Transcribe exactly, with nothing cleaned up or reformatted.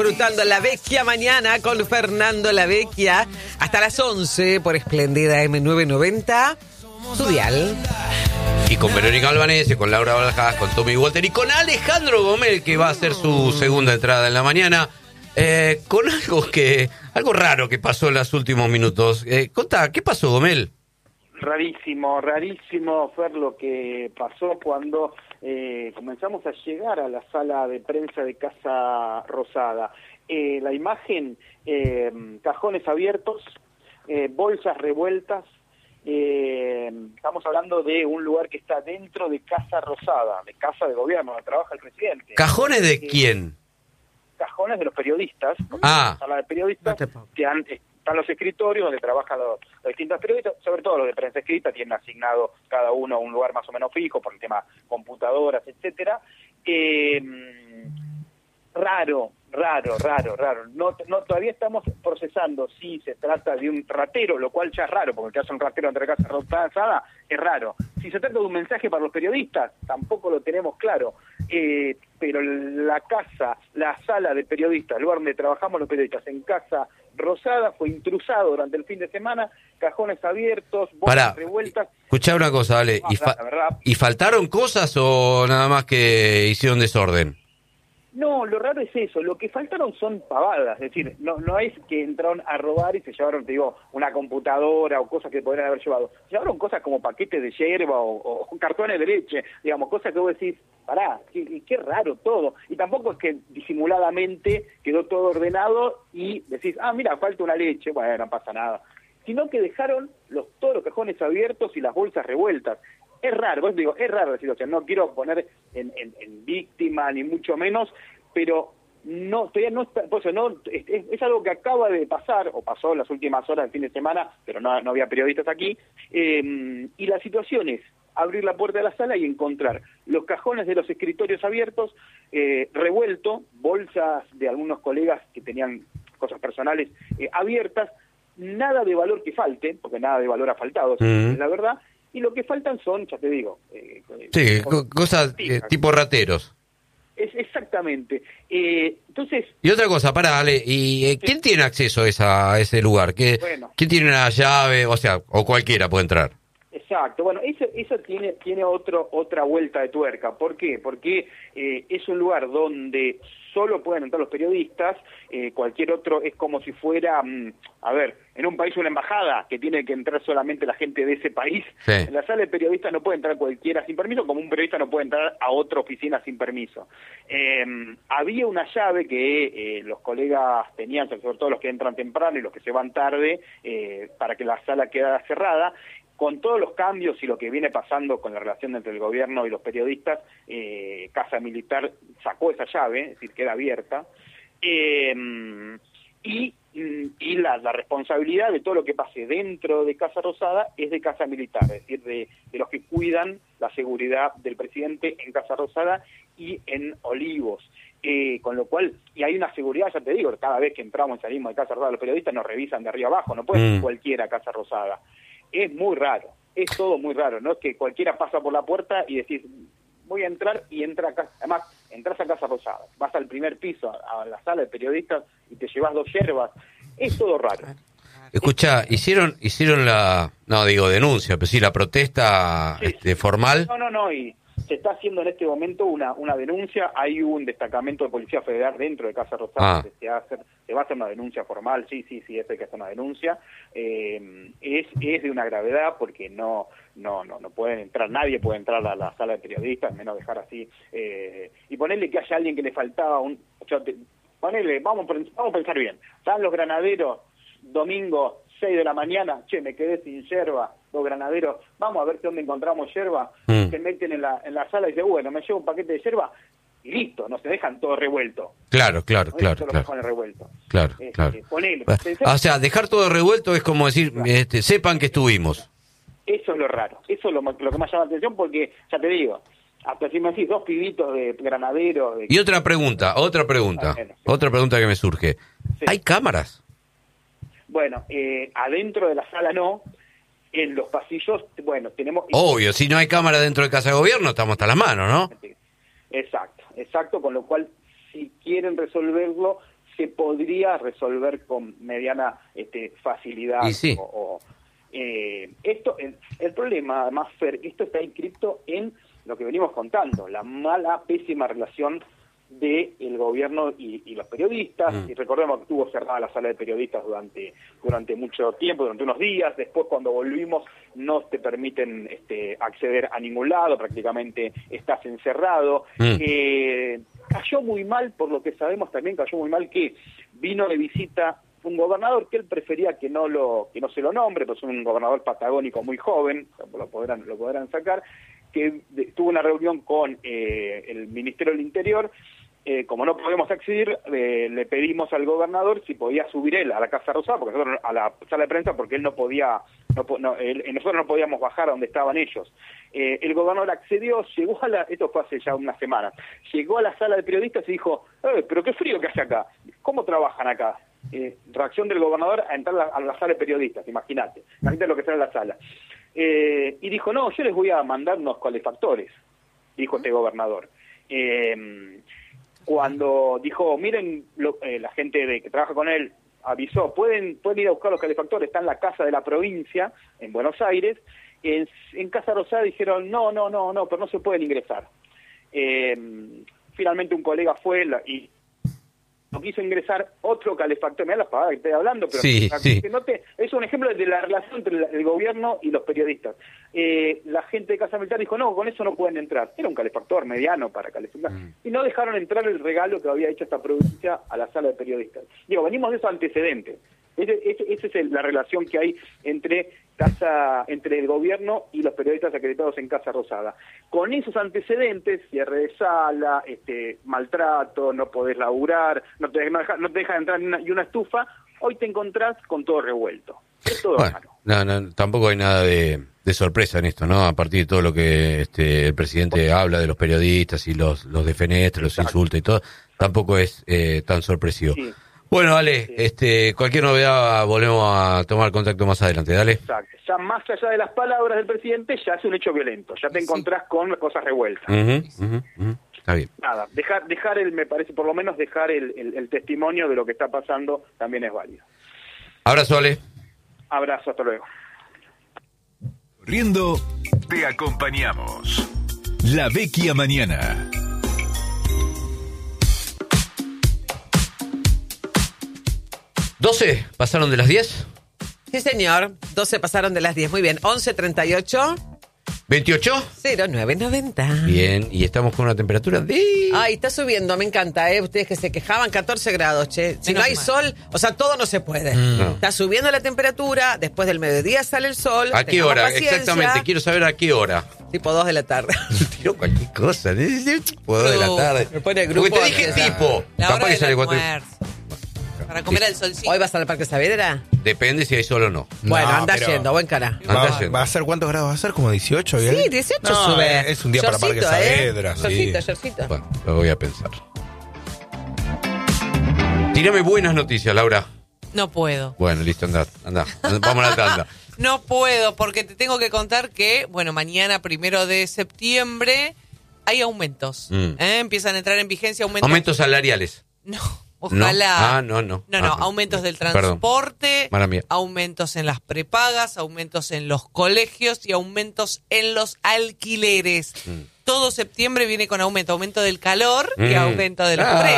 disfrutando La Vecchia mañana con Fernando La Vecchia hasta las once por Esplendida eme novecientos noventa, su dial. Y con Verónica Albanese, con Laura Baljas, con Tommy Walter y con Alejandro Gomel, que va a hacer su segunda entrada en la mañana, eh, con algo que algo raro que pasó en los últimos minutos. Eh, contá, ¿qué pasó, Gomel? Rarísimo, rarísimo fue lo que pasó cuando eh, comenzamos a llegar a la sala de prensa de Casa Rosada. Eh, la imagen, eh, cajones abiertos, eh, bolsas revueltas. Eh, estamos hablando de un lugar que está dentro de Casa Rosada, de Casa de Gobierno, donde trabaja el presidente. ¿Cajones de eh, quién? Cajones de los periodistas, ah. sala de periodistas que han, están los escritorios donde trabajan los, los distintos periodistas, sobre todo los de prensa escrita, tienen asignado cada uno un lugar más o menos fijo por el tema computadoras, etcétera. Eh, raro, raro, raro, raro. No, no, todavía estamos procesando si se trata de un ratero, lo cual ya es raro, porque que hace un ratero entre Casa Rosada es raro. Si se trata de un mensaje para los periodistas, tampoco lo tenemos claro. Eh, pero la casa, la sala de periodistas, el lugar donde trabajamos los periodistas, en Casa Rosada, fue intrusado durante el fin de semana, cajones abiertos, bolsas revueltas. Escuchá una cosa, Ale, ¿y, fa ¿y faltaron cosas o nada más que hicieron desorden? No, lo raro es eso, lo que faltaron son pavadas, es decir, no no es que entraron a robar y se llevaron, te digo, una computadora o cosas que podrían haber llevado, se llevaron cosas como paquetes de yerba o, o cartones de leche, digamos, cosas que vos decís, pará, qué, qué raro todo, y tampoco es que disimuladamente quedó todo ordenado y decís, ah, mira, falta una leche, bueno, no pasa nada, sino que dejaron los todos los cajones abiertos y las bolsas revueltas. Es raro, pues digo, es raro la situación, no quiero poner en, en, en víctima ni mucho menos, pero no, todavía no está, pues no, es, es algo que acaba de pasar, o pasó en las últimas horas del fin de semana, pero no, no había periodistas aquí, eh, y la situación es abrir la puerta de la sala y encontrar los cajones de los escritorios abiertos, eh, revuelto, bolsas de algunos colegas que tenían cosas personales eh, abiertas, nada de valor que falte, porque nada de valor ha faltado, mm. es la verdad. Y lo que faltan son, ya te digo... Eh, sí, cosas, cosas eh, tipo rateros. Es exactamente. Eh, entonces... Y otra cosa, pará, Ale, ¿y eh, quién tiene acceso a, esa, a ese lugar? ¿Qué, bueno, ¿Quién tiene una llave? O sea, o cualquiera puede entrar. Exacto. Bueno, eso, eso tiene tiene otro otra vuelta de tuerca. ¿Por qué? Porque eh, es un lugar donde solo pueden entrar los periodistas, eh, cualquier otro es como si fuera, mmm, a ver, en un país una embajada que tiene que entrar solamente la gente de ese país. Sí. En la sala de periodistas no puede entrar cualquiera sin permiso, como un periodista no puede entrar a otra oficina sin permiso. Eh, había una llave que eh, los colegas tenían, sobre todo los que entran temprano y los que se van tarde, eh, para que la sala quedara cerrada. Con todos los cambios y lo que viene pasando con la relación entre el gobierno y los periodistas, eh, Casa Militar sacó esa llave, es decir, queda abierta, eh, y, y la, la responsabilidad de todo lo que pase dentro de Casa Rosada es de Casa Militar, es decir, de, de los que cuidan la seguridad del presidente en Casa Rosada y en Olivos. Eh, con lo cual, y hay una seguridad, ya te digo, cada vez que entramos y salimos de Casa Rosada, los periodistas nos revisan de arriba abajo, no puede ser mm. cualquiera Casa Rosada. Es muy raro, es todo muy raro, no es que cualquiera pasa por la puerta y decís, voy a entrar y entra acá, además, entras a Casa Rosada, vas al primer piso, a, a la sala de periodistas y te llevas dos yerbas, es todo raro. Escuchá, hicieron hicieron la, no digo denuncia, pero sí la protesta sí, este, formal. No, no, no, y se está haciendo en este momento una una denuncia, hay un destacamento de Policía Federal dentro de Casa Rosada, ah. que se, hace, se va a hacer una denuncia formal, sí, sí, sí, es el que hace una denuncia, eh, es es de una gravedad porque no no no no pueden entrar, nadie puede entrar a la sala de periodistas, menos dejar así, eh, y ponerle que haya alguien que le faltaba un, ponerle, vamos, vamos a pensar bien, están los granaderos, domingo, seis de la mañana, che, me quedé sin yerba, los granaderos, vamos a ver dónde encontramos yerba, mm. se meten en la en la sala y dicen, bueno, me llevo un paquete de yerba, y listo, no se dejan todo revuelto. Claro, claro, no claro. Claro, claro. Revuelto. Claro, este, claro. Ponele, o sea, dejar todo revuelto es como decir, claro. este, sepan que estuvimos. Eso es lo raro, eso es lo, lo que más llama la atención porque, ya te digo, hasta si me decís dos pibitos de granaderos... De... Y otra pregunta, otra pregunta, ah, bueno, sí. otra pregunta que me surge. Sí. ¿Hay cámaras? Bueno, eh, adentro de la sala no, en los pasillos, bueno, tenemos... Obvio, si no hay cámara dentro de Casa de Gobierno, estamos hasta las manos, ¿no? Exacto, exacto, con lo cual, si quieren resolverlo, se podría resolver con mediana este, facilidad. Y sí. o, o, eh, esto, el, el problema, además, Fer, esto está inscripto en lo que venimos contando, la mala, pésima relación de el gobierno y, y los periodistas. Mm. Y recordemos que estuvo cerrada la sala de periodistas durante durante mucho tiempo, durante unos días. Después, cuando volvimos, no te permiten este, acceder a ningún lado, prácticamente estás encerrado. Mm. Eh, cayó muy mal, por lo que sabemos también, cayó muy mal que vino de visita un gobernador que él prefería que no lo que no se lo nombre, pues un gobernador patagónico muy joven, lo podrán lo podrán sacar, que de, tuvo una reunión con eh, el Ministerio del Interior. Eh, como no podemos acceder, eh, le pedimos al gobernador si podía subir él a la Casa Rosada, porque nosotros a la sala de prensa, porque él no podía, no, no, él, nosotros no podíamos bajar a donde estaban ellos. Eh, el gobernador accedió, llegó a la, esto fue hace ya unas semanas, llegó a la sala de periodistas y dijo, eh, pero qué frío que hace acá, ¿cómo trabajan acá? Eh, reacción del gobernador a entrar a la, a la sala de periodistas, imagínate, imagínate lo que está en la sala. Eh, y dijo, no, yo les voy a mandar unos calefactores, dijo este gobernador. Eh, cuando dijo, miren, lo, eh, la gente de, que trabaja con él avisó, pueden pueden ir a buscar los calefactores, está en la casa de la provincia, en Buenos Aires. En, en Casa Rosada dijeron, no, no, no, no, pero no se pueden ingresar. Eh, finalmente un colega fue la, y no quiso ingresar otro calefactor. Mirá las pavadas que estoy hablando, pero sí, que, sí. Que no te, es un ejemplo de la relación entre el, el gobierno y los periodistas. Eh, la gente de Casa Militar dijo, no, con eso no pueden entrar. Era un calefactor mediano para calefactar. Mm. Y no dejaron entrar el regalo que había hecho esta provincia a la sala de periodistas. Digo, venimos de esos antecedentes. Esa ese, ese es el, la relación que hay entre casa, entre el gobierno y los periodistas acreditados en Casa Rosada. Con esos antecedentes, cierre de sala, este, maltrato, no podés laburar, no te, no deja, no te dejan entrar ni una, y una estufa, hoy te encontrás con todo revuelto. Es todo bueno, no, no, tampoco hay nada de, de sorpresa en esto, ¿no? A partir de todo lo que este, el presidente bueno. habla de los periodistas y los, los defenestra, los insulta y todo, tampoco es eh, tan sorpresivo. Sí. Bueno, Ale, sí. este, cualquier novedad volvemos a tomar contacto más adelante, dale. Exacto. Ya más allá de las palabras del presidente, ya es un hecho violento, ya te encontrás sí. con cosas revueltas. Uh-huh, uh-huh, uh-huh. Está bien. Nada, dejar, dejar el, me parece, por lo menos dejar el, el, el testimonio de lo que está pasando también es válido. Abrazo, Ale. Abrazo, hasta luego. Corriendo, te acompañamos. La Vecchia Mañana. ¿doce pasaron de las diez? Sí, señor. doce pasaron de las diez. Muy bien. once treinta y ocho. ¿veintiocho? cero nueve noventa. Bien, y estamos con una temperatura de... Ay, está subiendo, me encanta, ¿eh? Ustedes que se quejaban, catorce grados, che. Si no hay sol, o sea, todo no se puede. Mm. No. Está subiendo la temperatura, después del mediodía sale el sol. ¿A qué hora? Paciencia. Exactamente, quiero saber a qué hora. Tipo dos de la tarde. Tiró cualquier cosa, ¿eh? Tipo dos de la tarde. Me pone el grupo. Porque te dije tipo. La Capaz hora que del sale cuatro... Para comer al solcito. ¿Hoy vas al Parque Saavedra? Depende si hay sol o no. Bueno, no, anda yendo, buen cara. Va, va, ¿Va a ser cuántos grados? ¿Va a ser como dieciocho? Sí, ¿bien? dieciocho no, sube. Es un día Yorcito, para Parque Saavedra. ¿eh? Sí. Yorcito, yorcito. Bueno, lo voy a pensar. Tírame buenas noticias, Laura. No puedo. Bueno, listo, anda, anda. Vamos a la tanda. No puedo, porque te tengo que contar que, bueno, mañana, primero de septiembre, hay aumentos. Mm. ¿eh? Empiezan a entrar en vigencia aumentos. Aumentos salariales. No. Ojalá. No. Ah, no, no. No, no, ah, aumentos del transporte, Perdón. aumentos en las prepagas, aumentos en los colegios y aumentos en los alquileres. Mm. Todo septiembre viene con aumento, aumento del calor mm. y aumento de los ah, precios.